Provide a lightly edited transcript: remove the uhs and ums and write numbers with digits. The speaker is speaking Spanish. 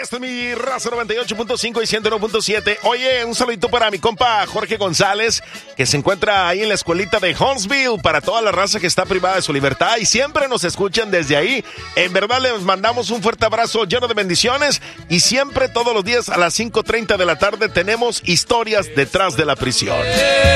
Este es mi raza 98.5 y 101.7. Oye, un saludito para mi compa Jorge González, que se encuentra ahí en la escuelita de Huntsville, para toda la raza que está privada de su libertad y siempre nos escuchan desde ahí. En verdad les mandamos un fuerte abrazo lleno de bendiciones y siempre todos los días a las 5:30 de la tarde tenemos historias detrás de la prisión.